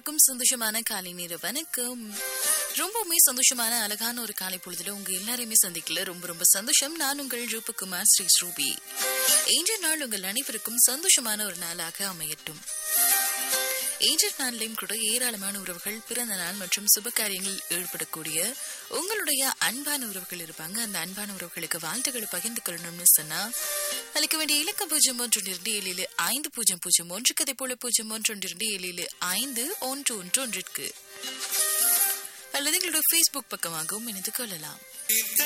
அனைவருக்கும் சந்தோஷமான காலை நேர வணக்கம். ரொம்பவுமே சந்தோஷமான அழகான ஒரு காலை பொழுதுல உங்க எல்லாரையுமே சந்திக்கல ரொம்ப ரொம்ப சந்தோஷம். நான் உங்கள் ரூபகுமார் ஸ்ரீ ஸ்ரூபி. இன்றைய நாள் உங்கள் அனைவருக்கும் சந்தோஷமான ஒரு நாளாக அமையட்டும். இன்றைய நாளிலும் கூட ஏராளமான உறவுகள் பிறந்த நாள் மற்றும் சுப காரியங்களில் ஈடுபடக்கூடிய உங்களுடைய அன்பான உறவுகள் இருப்பாங்க. அந்த அன்பான உறவுகளுக்கு வாழ்த்துக்களை பகிர்ந்து கொள்ளணும்னு சொன்னா அளிக்க வேண்டிய இலக்கம் 0112750001 அதே போல 0112751111 அல்லது எங்களோட Facebook பக்கமாகவும் இணைந்து கொள்ளலாம்.